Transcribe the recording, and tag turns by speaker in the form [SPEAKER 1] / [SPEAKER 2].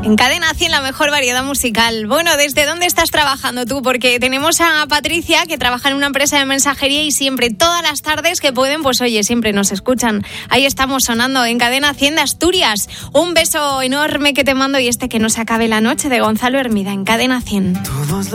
[SPEAKER 1] En Cadena 100, la mejor variedad musical. Bueno, ¿desde dónde estás trabajando tú? Porque tenemos a Patricia, que trabaja en una empresa de mensajería y siempre, todas las tardes que pueden, pues oye, siempre nos escuchan. Ahí estamos sonando en Cadena 100 de Asturias. Un beso enorme que te mando y que no se acabe la noche, de Gonzalo Hermida en Cadena 100.